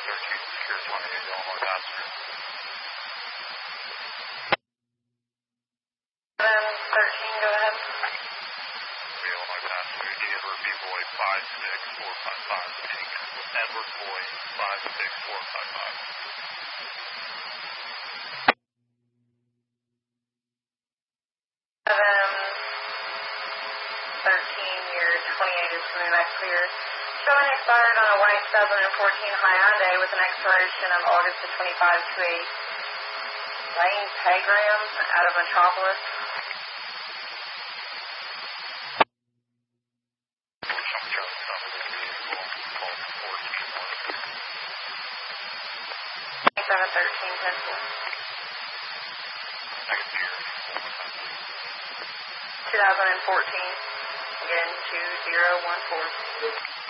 Secure 28, Illinois passenger. 13, go ahead. Illinois passenger, Edward B. Boy 56455, speaking Edward Boy 56455. 13, your 28 is coming back clear. Showing expired on a white 2014 Hyundai with an expiration of August the 25 to a Lane Pegram out of Metropolis. Seven 13 pencil. 2014. Again 2014.